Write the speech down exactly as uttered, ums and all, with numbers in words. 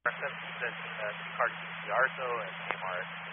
seven six, uh, two cars, Arto and A M R